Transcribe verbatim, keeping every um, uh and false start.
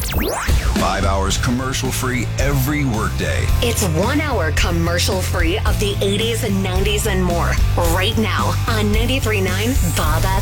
Five hours commercial-free every workday. It's one hour commercial-free of the eighties and nineties and more right now on ninety-three point nine Bob